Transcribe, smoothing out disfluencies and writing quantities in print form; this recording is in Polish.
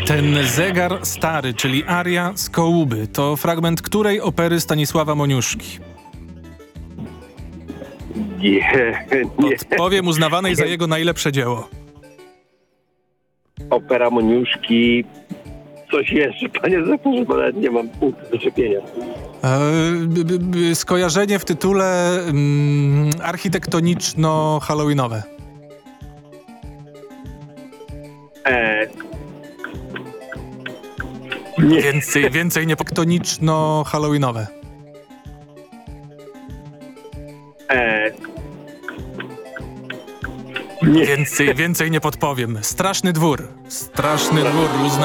Ten zegar stary, czyli aria z Kołuby, to fragment której opery Stanisława Moniuszki? Nie. Podpowiem, uznawanej za jego najlepsze dzieło. Opera Moniuszki. Coś jeszcze, panie doktorze, bo nawet nie mam punktu zaczepienia. Skojarzenie w tytule architektoniczno-halloweenowe. Nie. Więcej nie architektoniczno-halloweenowe. Nie. Więcej nie podpowiem. Straszny dwór. Straszny dwór.